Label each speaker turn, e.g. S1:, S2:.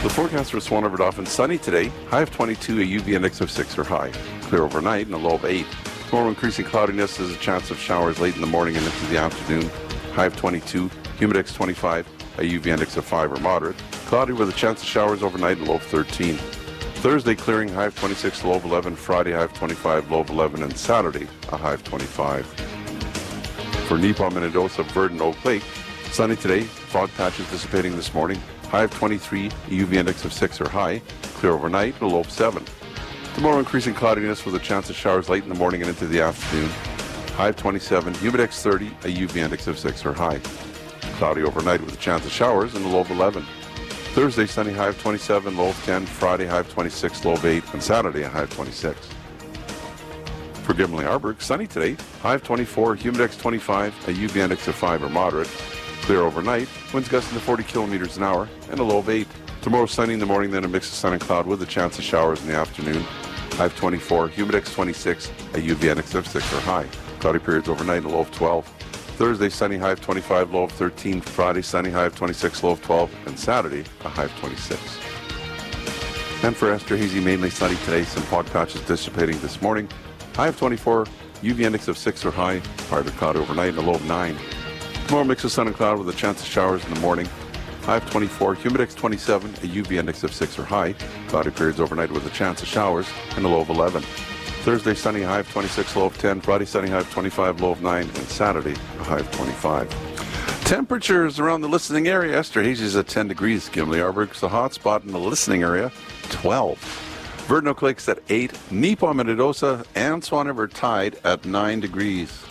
S1: The forecast for Swan River Dauphin, sunny today, high of 22, a UV index of 6 or high. Clear overnight and a low of 8. Tomorrow increasing cloudiness, there's a chance of showers late in the morning and into the afternoon. High of 22, humidex 25, a UV index of 5 or moderate. Cloudy with a chance of showers overnight and low of 13. Thursday clearing, high of 26, low of 11. Friday high of 25, low of 11. And Saturday a high of 25. For Nepal, Minnedosa, Verdun, Oak Lake, sunny today, fog patches dissipating this morning. High of 23, UV index of 6 or high. Clear overnight and a low of 7. Tomorrow increasing cloudiness with a chance of showers late in the morning and into the afternoon. High of 27, humidex 30, a UV index of 6 or high. Cloudy overnight with a chance of showers and a low of 11. Thursday, sunny, high of 27, low of 10. Friday, high of 26, low of 8. And Saturday, a high of 26. For Gimli-Arberg, sunny today, high of 24, humidex 25, a UV index of 5 or moderate. Clear overnight, winds gusting to 40 kilometers an hour, and a low of 8. Tomorrow, sunny in the morning, then a mix of sun and cloud with a chance of showers in the afternoon. High of 24, humidex 26, a UV index of 6 or high. Cloudy periods overnight, a low of 12. Thursday, sunny, high of 25, low of 13. Friday, sunny, high of 26, low of 12. And Saturday, a high of 26. And for Esterhazy, mainly sunny today, some fog patches dissipating this morning. High of 24, UV index of 6 or high. Partly cloud overnight, and a low of 9. Tomorrow, mix of sun and cloud with a chance of showers in the morning. High of 24, humidex 27, a UV index of 6 or high. Cloudy periods overnight with a chance of showers, and a low of 11. Thursday, sunny, high of 26, low of 10. Friday, sunny, high of 25, low of 9. And Saturday, a high of 25. Temperatures around the listening area. Esterhazy is at 10 degrees. Gimli-Arberg's the hot spot in the listening area, 12. Verdun, Oak Lake's at 8. Nepal, Minnedosa, and Swan River tied at 9 degrees.